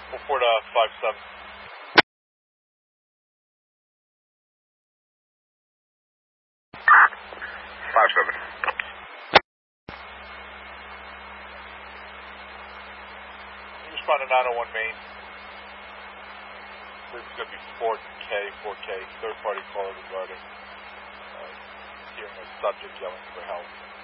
Report 57. 57. Respond to 901 Main. This is going to be 4K, third party caller regarding hearing a subject yelling for help.